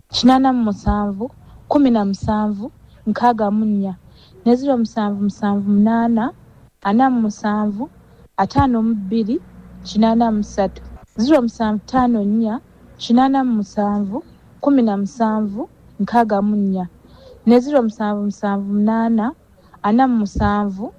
87 17 64 ne 0778 47 52 83 0754 87 17 64 ne 0778 47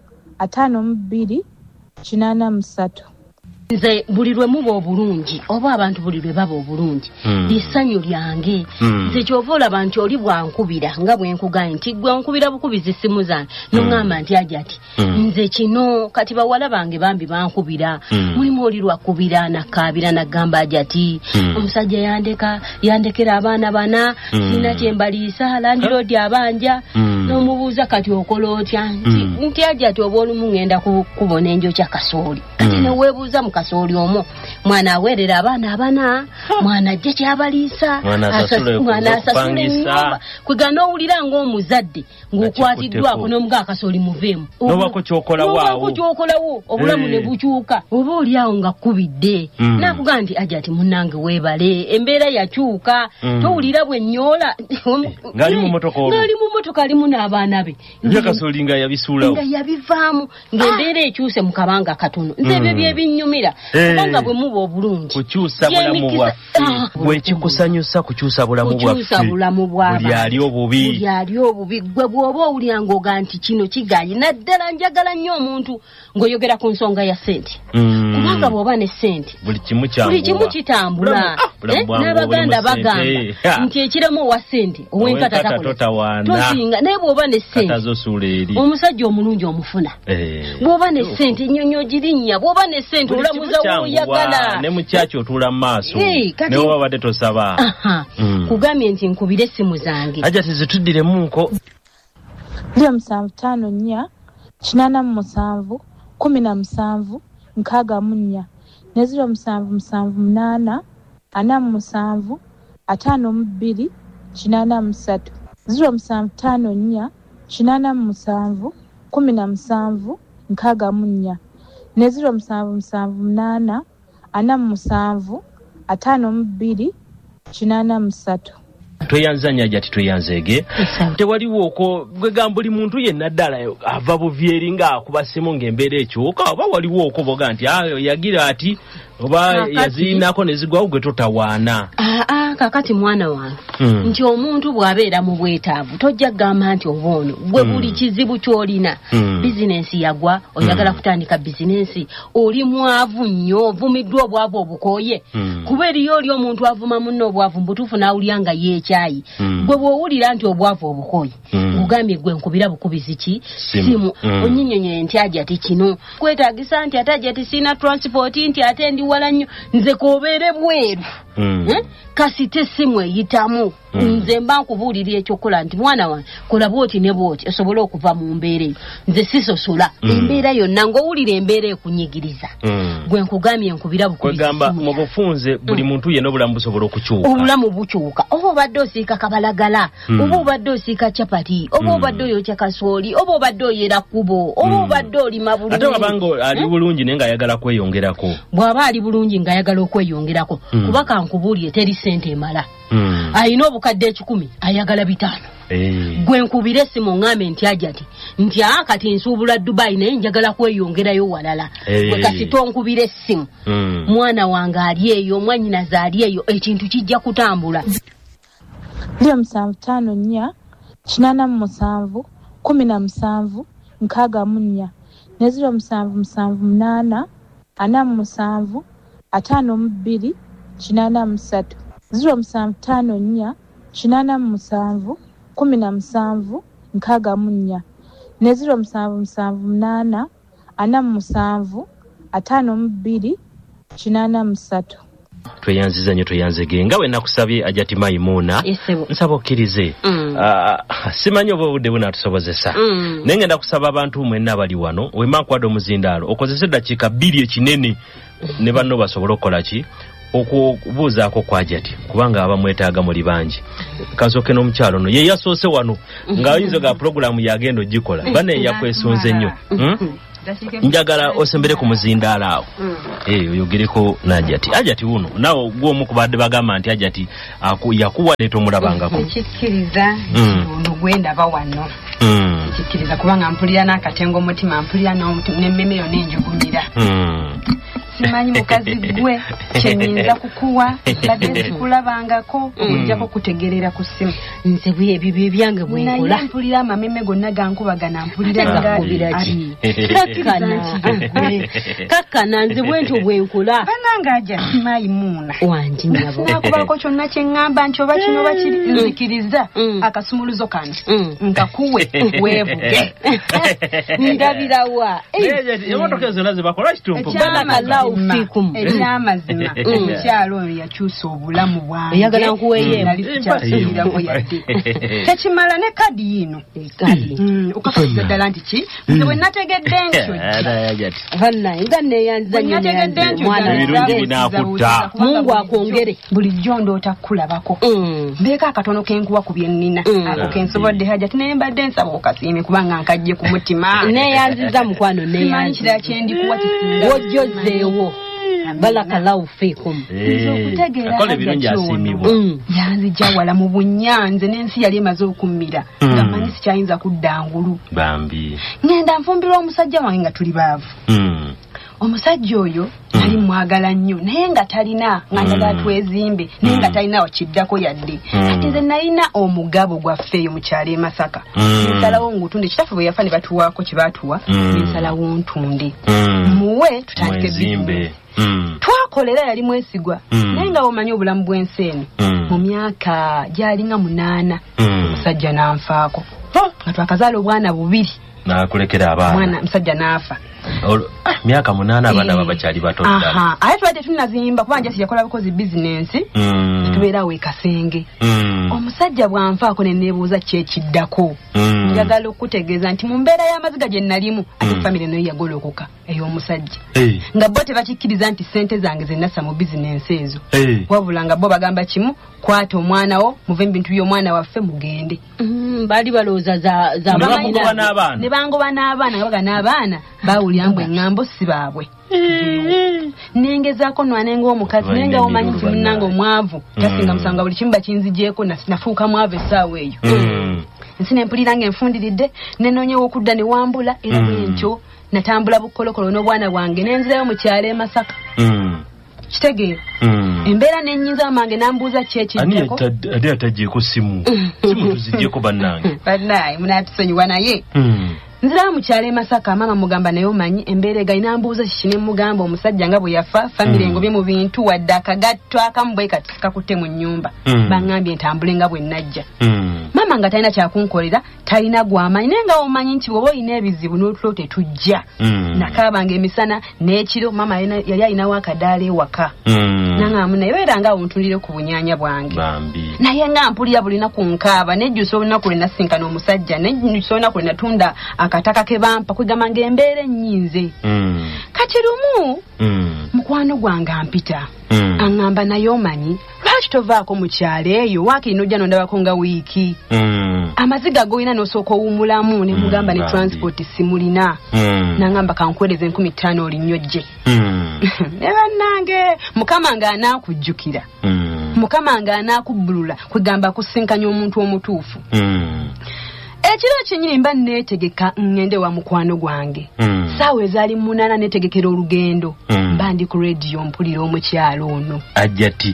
52 83. Nze buli lwe muba obulungi oba abantu buli lwe baba obulungi lisanyu lyange nze kyova olaba nti oli bwankubira nga bwe nkugaye nti gwe nkubira bukubizi simu zange n'oŋŋamba nti ajati nze kino kati bawala bange bambi bankubira mulimu oli lwakubira nakkaabira naggamba ajati omusajja yandekera abaana bana sina kyembaliisa landiroodi abanja n'omubuuza kati okola otya nti ajati oba olumu ŋŋenda kubona enjokya kasooli kati neweebuuza mu kasooli omwo mwana aweerera abaana abana mwana ajje kyabaliisa mwana asasula ennyumba kwegana owulira ng'omuzadde ng'okwatiddwako n'omuga akasooli muveemu nobako kyokolawo obulamu ne bukyuka oba oli awo nga kkubidde nakugaa nti ajati munnange weebale embeera yakyuka towulira bwe nnyoola ng'ali mu motoka alimu n'abaana be akasooli nga yabisuulawo nga yabivaamu ng'embeera ekyuse mu kabanga katono nze ebyo byebinnyumira kubanga bwe muba obulungi kukyusa bulamu bwaffe bwe kikusanyusa kukyusa bulamu bwaffe buli ali obubi gwe bw'oba owulira ng'oga nti kino kigayi naddala njagala nnyo omuntu ng'oyogera ku nsonga ya ssente kubanga bw'oba ne ssente buli kimu kitambula n'abaganda bagamba nti ekiremu owa ssente ow'enkata tosinga naye bw'oba ne ssente omusajja omulungi omufuna bw'oba ne ssente ennyonyo girinnya bw'oba ne ssente olamuza w'oyagala ne mukyaki otuula mu maaso ne woba badde tosaba kugambye nti nkubire essimu zange ajati zituddiremunko 0754 87 17 64 ne 0778 47 52 83 0754 87 17 64 ne 0778 47 52 83. tweyanzanya ajati tweyanzeege tewaliwo okwo gwegamba buli muntu yenna ddala ava buvyeri ng'akuba ssimu ng'embeera ekyuka oba waliwo okwo boga nti yagira ati oba yaziinako ne zigwawo gwe totawaana kakati mwana wange nti omuntu bw'abeera mu bwetaavu tojja kugamba nti oba ono gwe buli kizibu ky'olina bizinensi yagwa oyagala kutandika bizinensi oli mwavu nnyo ovumiddwa obwavu obukooye kuba eriyo oli omuntu avuma munno obwavu mbutuufu n'awulira nga yeekyayi gwe bw'owulira nti obwavu obukooye ogambye gwe nkubira bukubizi ki simu onnyinyonyoye nti ajati kino kwetaagisa nti ate ajati sina transport nti ate ndi wala nnyo nze koobeere bweru kasite simu eyitamu nze mba nkubuulira ekyokola nti mwana wange kola bwoti ne bwoti osobole okuva mu mbeera eyo nze sisosola embeera yonna ng'owulira embeera ekunyigiriza gwe nkugambye nkubira bukwegamba mu bufunze buli muntu yenna obulamu busobola okukyuka obulamu bukyuka oba obadde osiika kabalagala oba obadde osiika capati oba obadde oyokya kasooli oba obadde oyera kkubo oba obadde olima bulungi ate wabanga ali bulungi naye ng'ayagala kweyongerako bw'aba ali bulungi ng'ayagala okweyongerako kuba kankubuulire teri ssente emala ayina obukadde 10 ayagala 5 gwe nkubire essimu ŋŋambe nti ajati nti kati nsuubula Dubai naye njagala kweyongerayo walala gwe kasito nkubire essimu mwana wange ali eyo mwannyinaze ali eyo ekintu kijja kutambula 0754 87 17 64 ne 0778 47 52 83 0754 87 17 64 ne 0778 47 52 83. tweyanziza nnyo tweyanzege nga bwe nakusabye ajati Maimuna nsaba okkirize simanyi oba obudde bunaatusobozesa naye ngenda kusaba abantu mwenna abali wano wemankwada omuzindaalo okozese eddakiika 2 ekinene ne banno basobole okukola ki okubuuzaako kwa ajati kubanga abamwetaaga muli bangi kansooke n'omukyalo ono ye yasoose wano ng'ayinza ga puroguramu yagenda ogikola bane yakwesunze nnyo njagala osembere ku muzindaala awo oyogereko n'Ajati. Ajati uno nawo gw'omu ku badde bagamba nti Ajati yakuwa leeta omulabangako. Kikkiriza ono gwendaba wano. Kikkiriza kubanga mpulira n'akatengo mutima, mpulira n'emmeme yonna enjugumira. Simanyi mukazi gwe kyenyinza kukuwa badde sikulabangako okujjako kutegerera ku ssimu. Nze ebyo byange bwenkola. Naye mpulira amameme gonna gankubagana, mpulira ng'abiraki. Kakkana nze bwentyo bwenkola. Bananga Ajja Mayimuuna. Wangi nyabo. Nakubako kyonna kye ŋŋamba nti oba kino oba kiri nzikiriza akasumuluzo kano nkakuwe weevuge. Ndabirawa. Emotoka ezo nazo bakola kitumpo. Ekyamazima omukyalo oyo yakyusa obulamu bwange. Yagala nkuweeyo tekimala ne kadi yino. Okakasiza ddala nti ki nze bwe nategedde ntyo nga neeyanza nnyo Mungu akwongere bulijjo ndoota kulabako mbeeko akatono kenkuwa ku bye nnina ako kensobodde Hajati naye mbadde nsaba okasiime kubanga nkajje ku mutima neeyanziza mukwano neeyanzira kyendikuwa kisinga wojjozeewo balakallahu fiikum akola ebirungi asiimibwa yanzija wala mu bunyanze n'ensi yali emaze okummira nga manyi sikyayinza kudda ngulu bambi ngenda nfumbirwa omusajja wange nga tuli baavu omusajja oyo ali mwagala nnyo naye nga talina nga njagala twezimbe naye nga talina wakiddako yadde ati nze nalina omugabo gwaffeeyo mu kyalo e Masaka nsalawo ngutunde kitafe bwe yafa ne batuwaako kye baatuwa nsalawo ntunde muwe tutandike bizimbe twakolera yali mwesigwa naye nga omanyi obulamu bw'ensi eno mu myaka gyalinga 8 omusajja n'anfaako nga twakazaala obwana 2 nakulekera abaana mwana musajja n'afa myaka 8 abaana babakyali bato ddala ate twadde tunazimba kubanga yakola bukozi bizinensi tubeerawo e Kasenge omusajja bwanfaako ne neebuuza kyekiddako njagala okutegeeza nti mu mbeera y'amaziga gye nalimu ate famire nayo yagolokoka ey'omusajja nga bo tebakikkiriza nti ssente zange ze nassa mu bizinensi ezo wabula nga bo bagamba kimu kwata omwana wo muve mu bintu by'omwana waffe mugende baali balowooza za ne bangoba n'abaana nga baga n'abaana bawulira mbu eŋŋambo si baabwe nengezaako nwanenga omukazi naye nga omanyi nti munnanga omwavu tasinga musanga buli kimu bakinzigyeko nafuuka mwavu essaawa eyo nsi nempulira nga enfundiridde nenoonyewo okudda ne wambula era bwentyo natambula bukolokolo n'obwana bwange nenzirayo mu kyalo e Masaka kitegeera embeera n'ennyinza amange nambuuza kyekiddako ani atagyeko simu tuzigyeko bannange munaatusonyiwa naye nzirayo mu kyalo e Masaka maama mugamba naye omanyi embeera egalina mbuuza kiki ne mugamba omusajja nga bwe yafa famire engobye mu bintu wadde akagatto akamu bwe kati kakutte mu nnyumba baŋŋambye ntambule nga bwe najja maama nga talina kyakunkolera talina gw'amanyi naye nga omanyi nti bw'oba olina ebizibu n'otulo tetujja nakaabanga emisana n'ekiro maama yali alinawo akadaala ewaka naŋŋamu naye beera nga obuntulire ku bunyaanya bwange naye nga mpulira bulina ku nkaaba nejjusa olunaku lwe nasinkana omusajja nejjusa olunaku lwe natunda akataka ke bampa kwegamba ng'embeera ennyinze kati lumu mukwano gwange ampita aŋŋamba naye omanyi lwaki tovaako mu kyalo eyo waakiri n'ojja nondabako nga wiiki amaziga g'olina n'osooka owummulamu ne mugamba ne transport simulina naŋŋamba kankuweereze 15,000 olinyojje ne bannange mukama ng'anaakujjukira mukama ng'anaakubbulula kwegamba kusinkanya omuntu omutuufu ekiro kyennyini mba neetegeka ngende wa mukwano gwange saawa ezaali 8 neetegekera olugendo mba ndi ku rediyo mpulira omukyalo ono Ajati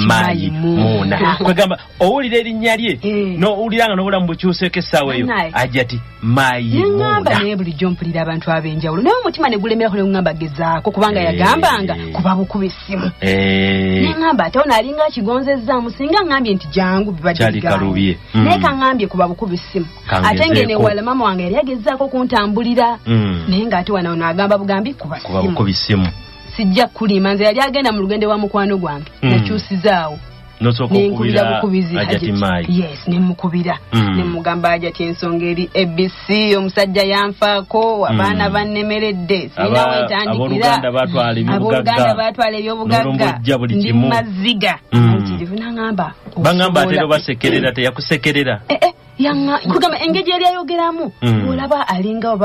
Mayimuuna kwegamba owulira erinnya lye n'owulira nga n'obulamu bukyuseeko essaawa eyo Ajati Mayimuuna neŋŋamba naye bulijjo mpulira abantu ab'enjawulo naye omutima ne gulemerako ne guŋŋamba gezaako kubanga yagambanga kuba bukuba essimu neŋŋamba ate ono alinga akigonzezzaamu singa ŋŋambye nti jangu bibadde naye kaŋŋambye kuba bukuba essimu ate ngene wala mama wange yali agezaako kuntambulira naye ng'ate wano n'agamba bugambi kuba ssimu sijja kulima nze yali agenda mu lugendo wa mukwano gwange nakyusizaawo nenkubira bukubizi yes nemukubira nemugamba Ajati ensonga eri ABC omusajja yanfaako abaana bannemeredde sirina wetandikira abooluganda baatwala ebyobugagga ndi maziga kirivu naŋŋamba baŋŋamba ate basekerera teyakusekerera kugamba engeri yali ayogeramu olaba alinga oba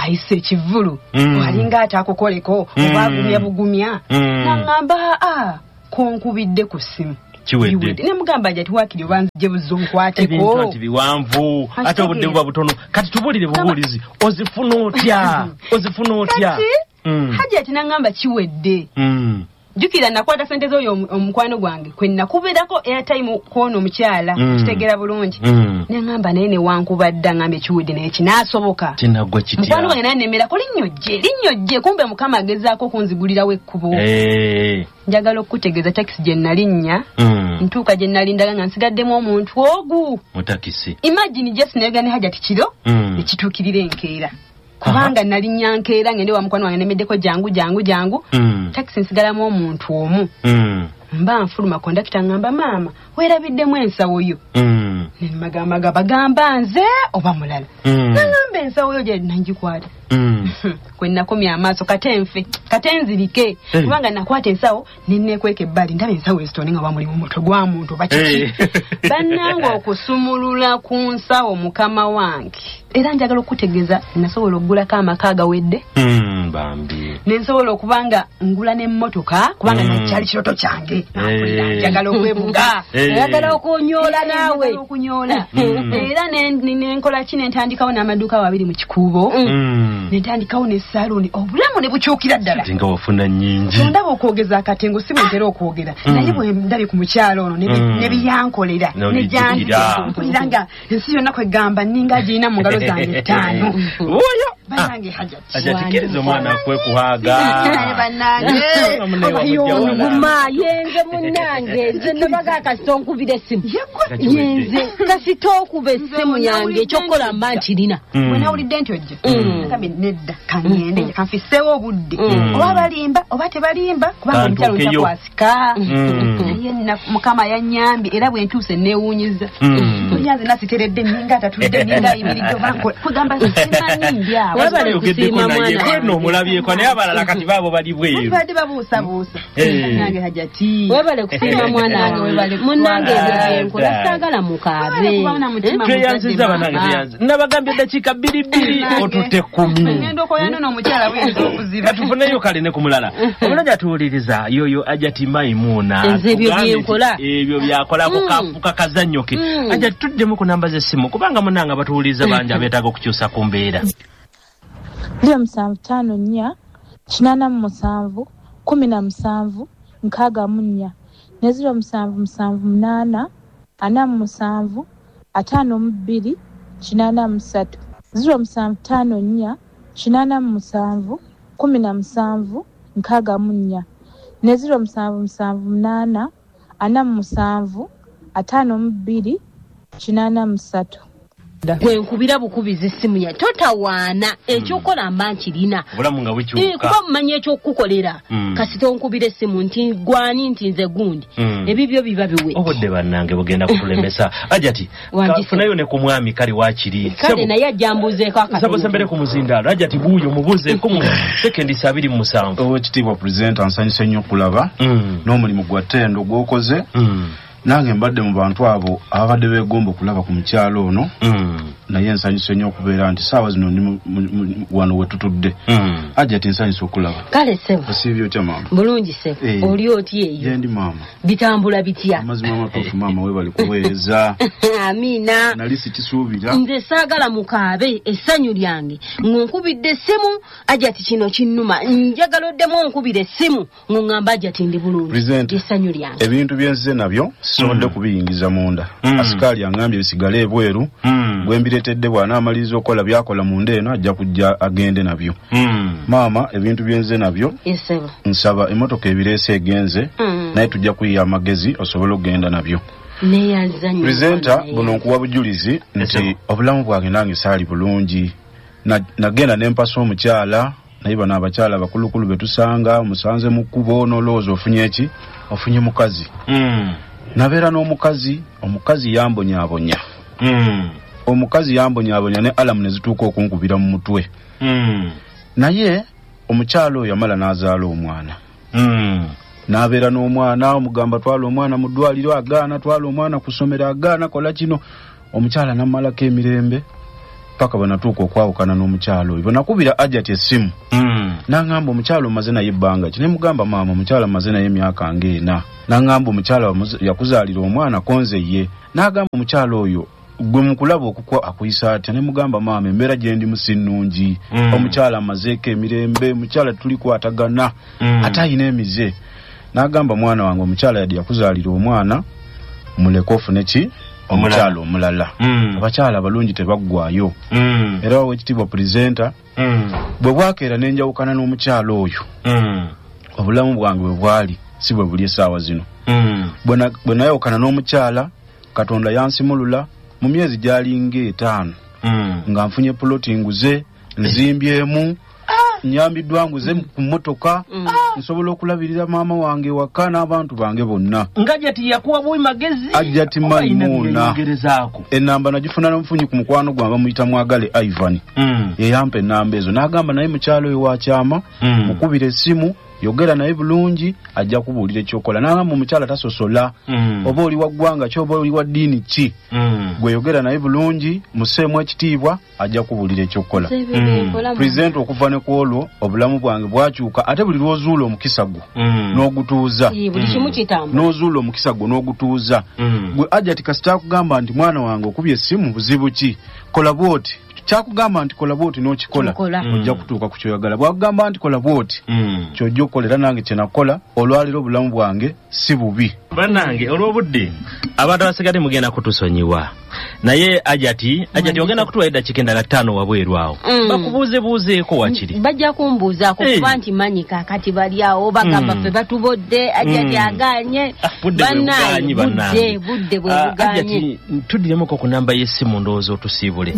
ayise ekivulu walinga atakukoleko obagumya bugumya nangamba konkubidde ku ssimu kiwedde ne mugamba jati wakiri banzije buzonkwateko ebintu ati biwanvu ate obudde buba butono kati tubulire bubulizi ozifuna otya hajati nangamba kiwedde jukira nakwata sente zo omukwano gwange kwenna kuberako airtime kono omukyala kitegera bulungi nengamba naye ne wankubadda ngambe kiwedde naye kinasoboka kinagwa kitya mukwano gwange naye nemera ko linyojje kumbe mukama agezaako kunzigulirawo ekkubo njagala okutegeeza taxi gye nalinnya ntuuka gye nalindaga nga nsigaddemu omuntu ogu mutakisi imagine just negane hajati kiro ekituukirira enkeera kubanga nalinnya nkeera ngende wa mukwano wange nemeddeko jangu taxi nsigalamu omuntu omu mba nfuluma kondakita ngamba maama weerabiddemu ensawo yo nemagamaga bagamba nze oba mulala nangamba ensawo yo gye nangikwata kwenakomya amaaso katenzirike kubanga nakwata ensawo nennekweka ebbali ndaba ensawo ezitone nga bamulimu mutwe gwa muntu bakiki bannanga okusumulula ku nsawo mukama wange era njagala okutegeeza nasobola okugulako amaka agawedde bambi nensobola okubanga ngula n'emmotoka kubanga nakyali kiroto kyange njagala okwebuga njagala okunyoola naawe okunyoola era nenkola ki nentandikawo n'amaduuka ababiri mu kikuubo nentandikawo n'essaaluni obulamu ne bukyukira ddala nga wafuna nnyingi ndaba okwogeza akatengo si bwentera okwogera naye bwe ndabye ku mukyalo ono ne biyankolera nejandira nga ensi yonna kwegamba ninga girina mu ngalo zange ttaano oyo banange hajati ajatikiriza omwana kwekuhaaga guma yenze munange nze nabaga kasito nkubira essimu yenze kasito okuba essimu yange ekyokukola mba nkirina bwe nawulidde nti ojja nkambe nedda kangende kanfiseewo obudde oba balimba oba tebalimba kubanga omukyalo ntakwasika naye mukama yannyambye era bwe ntuuse neewuunyiza onyanze nasiteredde ninga atatulidde ninga ayimiridde kugamba simanyi ndyawo wabale kusiima mwana no mulabyeko naye abalala kati baabo bali bweru badi babuusabuusa nange hajati wabale kusiima mwana wange webale munange ebyenkola saagala mukaabe tweyanziza banange tweyanziza nabagambye eddakiika 2 otutte 10 ngendo koyano n'omukyala wenza okuziba tufuneyo kale ne ku mulala omulala tuwuliriza yoyo Ajati Maimuna ebyo byakolako kafuka kazannyoke Ajati tuddemu ku namba z'essimu kubanga munanga batuwuliriza bangi abeetaaga okukyusa ku mbeera 754 877 17 64 ne 0778 47 52 83 0754 877 17 64 ne 0778 47 52 83 Gwenkubira bukubiza essimu ya totawaana ekyokola mba nkirina obulamu nga bukyuka kuba mumanya ekyokukolera kasita onkubira essimu nti gwani nti nze gundi ebibyo biba biwe obudde bannange bugenda kutulemesa Ajati kafunayo ne ku mwami kali wakiri kale naye ajambuzeeko akasabosa mbere ku muzindaalo Ajati buuyo mubuzeeko mu sekendi 27 Oweekitiibwa Pulezidenti ansanyuse nnyo okulaba n'omulimu gwa ttendo gw'okoze nange mbadde mu bantu abo abadde beegomba okulaba ku mukyalo ono naye nsanyuse nnyo okubeera nti saawa zino ndi wano we tutudde Ajati nsanyuse okulaba kale ssebo osiibye otya maama bulungi ssebo oli otya eyo gyendi maama bitambula bitya amazima amatuufu maama weebale kuweereza amiina nali sikisuubira nze saagala mukaabe essanyu lyange ng'onkubidde essimu Ajati kino kinnuma njagala oddemu onkubira essimu ng'oŋŋamba Ajati ndi bulungi essanyu lyange ebintu byenzize nabyo sisobodde kubiyingiza munda asikaali angambye bisigale ebweru gwe mbireetedde bw'anaamaliriza okukola byakola munda eno ajja kujja agende nabyo maama ebintu byenze nabyo nsaba emmotoka ebireese egenze naye tujja kuyiya amagezi osobole okugenda nabyo Pulezidenta buno nkuwa bujulizi nti obulamu bwange nange saali bulungi nagenda nempasa omukyala naye bano abakyala abakulukulu betusanga musanze mu kkubo n'olowooza ofunye eki ofunye mukazi nabeera n'omukazi omukazi yambonyaabonya omukazi yambonyaabonya ne alamu ne zituuka okunkubira mu mutwe naye omukyala oyo amala n'azaala omwana n'abeera n'omwana omugamba twala omwana mu ddwaliro agaana twala omwana ku ssomero agaana kola kino omukyala n'amalako emirembe paka banatuuka okwawukana n'omukyalo oyo banakubira ajati essimu n'angamba omukyalo maze naye ebbanga kine mugamba maama omukyalo maze naye emyaka ng'ena n'angamba omukyalo yakuzaalira omwana konze ye n'agamba omukyalo oyo gwe mukulaba okukwa akuyisa atya ne mugamba maama embeera gye ndi musinnungi omukyala amazeeko emirembe omukyala tulikwatagana ate ayina emize n'agamba mwana wange omukyala yadde yakuzaalira omwana muleke ofune ki omukyala omulala abakyala abalungi tebaggwayo era w'ekitiibwa pulezenta bwe bwakeera n'enjawukana n'omukyala oyo obulamu bwange bwe bwali si bwe buli essaawa zino bwe nayawukana n'omukyala Katonda yansimulula mu myezi gyalinga 5 nga nfunye ploti nguze nzimbyemu nyambiddwa nguze ku mmotoka nsobola okulabirira maama wange waka n'abantu bange bonna ngajati yakuwa boyi magezi ajati Maimuna enamba nagifuna n'omufunyi ku mukwano gwange muyita Mwagale Ivan yeyampa enamba ezo n'agamba naye mukyalo oyo wakyama mukubira essimu yogera naye bulungi ajja kubuulira ekyokola n'agamba omukyala tasosola oba oli wa ggwanga ki oba oli wa ddiini ki gwe yogera naye bulungi museemu ekitiibwa ajja kubuulira ekyokola pulezidenti okuva ne ku olwo obulamu bwange bwakyuka ate buli lw'ozuula omukisa gwo n'ogutuuza n'ozuula omukisa gwo n'ogutuuza gwe ajati kasita akugamba nti mwana wange okubye essimu buzibu ki kola bwoti kyakugamba nti kola bwoti n'okikola ojja kutuuka ku kyoyagala bwakugamba nti kola bwoti kyojja okukolera nange kyenakola olwaliro obulamu bwange si bubi bannange olw'obudde abantu abasigadde mugenda kutusonyiwa naye ajati ogenda kutuwa eddakiika endala 5 wabweru awo bakubuuzebuuzeeko wakiri bajja kumbuuzaako kuba nti manyi kaakati bali awo bagamba ffe batubodde ajati aganye bannange budde bwe buganye tuddiremuko ku namba y'essimu ndowooza otusiibule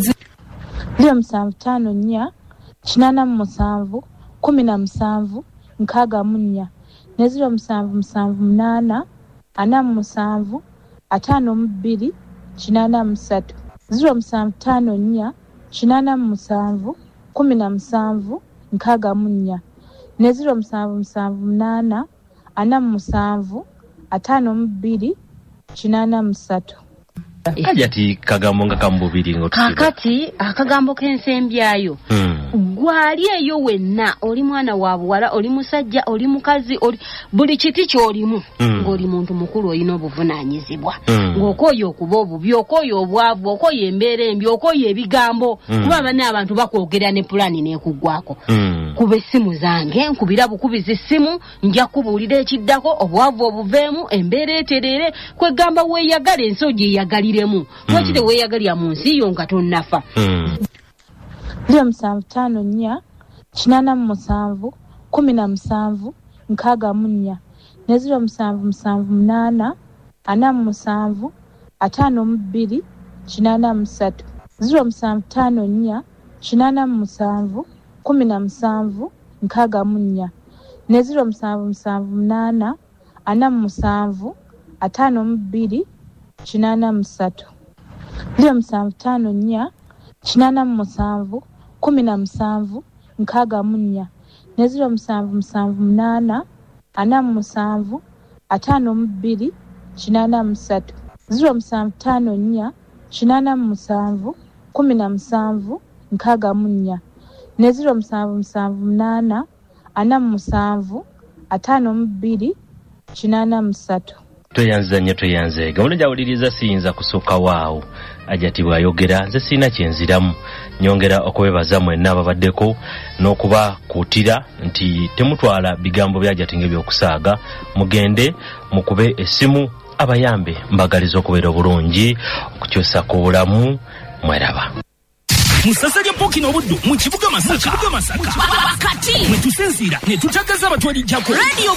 0754 87 17 64 ne 0778 47 52 83 0754 87 17 64 ne 0778 47 52 83 ajati kagambo nga kambubiri kakati akagambo k'ensembyayo gwali eyo wenna oli mwana wa buwala oli musajja oli mukazi oli buli kiti ky'olimu ng'oli muntu mukulu olina obuvunaanyizibwa ng'okooye okuba obubi okooye obwavu okooye embeera embi okooye ebigambo kuba banne abantu bakwogera ne pulani n'ekuggwako kuba essimu zange nkubira bukubizi essimu nja kubuulira ekiddako obwavu obuveemu embeera eterere kwegamba weeyagala ensi ogyeyagaliremu lwaki teweeyagalira mu nsi yo nga tonnafa 0754 87 17 64 ne 0778 47 52 83 0754 87 17 64 ne 0778 47 52 83 0754 87 17 64 ne 0778 47 52 83 0754 87 17 64 ne 0778 47 52 83 tweyanziza nnyo tweyanzeega ono gyawuliriza siyinza kusooka waawo ajati bw'ayogera nze sirina kyenziramu nyongera okubebaza mwenna ababaddeko n'okubakuutira nti temutwala bigambo bya ajati ng'ebyokusaaga mugende mukube essimu abayambe mbagaliza okubeera obulungi okukyusa ku bulamu mweraba Musasage poki n'obuddu mu kibuga Masaka kati mwe tusinzira ne tutagaza abatwali jako radio